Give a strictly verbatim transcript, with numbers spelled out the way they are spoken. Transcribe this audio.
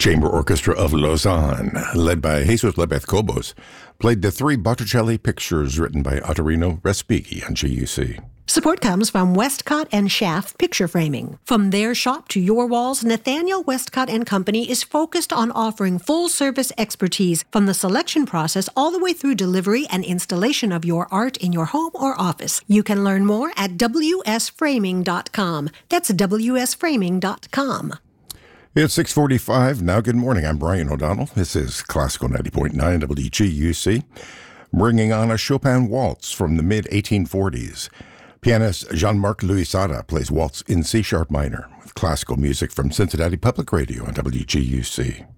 Chamber Orchestra of Lausanne, led by Jesus Lebeth Cobos, played the three Botticelli pictures written by Ottorino Respighi on G U C. Support comes from Westcott and Schaff Picture Framing. From their shop to your walls, Nathaniel Westcott and Company is focused on offering full-service expertise from the selection process all the way through delivery and installation of your art in your home or office. You can learn more at w s framing dot com. That's w s framing dot com. It's six forty-five. Now, good morning. I'm Brian O'Donnell. This is Classical ninety point nine W G U C, bringing on a Chopin waltz from the mid eighteen forties. Pianist Jean-Marc Louisada plays waltz in C-sharp minor with classical music from Cincinnati Public Radio on W G U C.